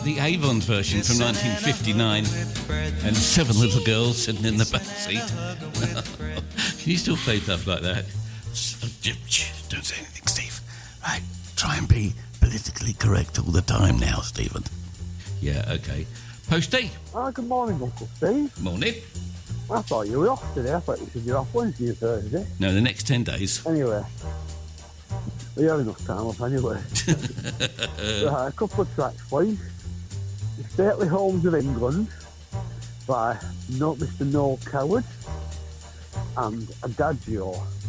the Avon version from 1959 and 7 little girls sitting in the back seat. Can you still play stuff like that? Don't say anything, Steve. Right, try and be politically correct all the time now, Stephen. Yeah, okay. Posty. Good morning, Uncle Steve. Morning. I thought you were off today. I thought you said you were off Wednesday or Thursday. No, the next 10 days. Anyway. We have enough time off anyway. Right, a couple of tracks, please. The Stately Homes of England by Mr. Noel Coward and Adagio